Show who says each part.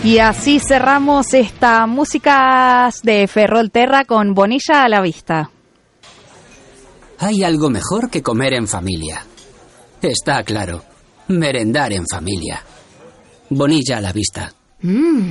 Speaker 1: Y así cerramos esta música de Ferrolterra con Bonilla a la vista.
Speaker 2: Hay algo mejor que comer en familia. Está claro. Merendar en familia. Bonilla a la vista.